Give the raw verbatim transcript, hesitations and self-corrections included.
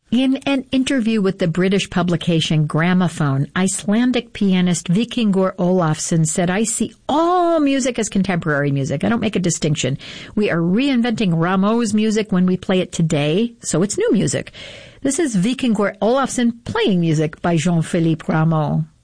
In an interview with the British publication Gramophone, Icelandic pianist Víkingur Ólafsson said, "I see all music as contemporary music. I don't make a distinction. We are reinventing Rameau's music when we play it today, so it's new music." This is Víkingur Ólafsson playing music by Jean-Philippe Rameau.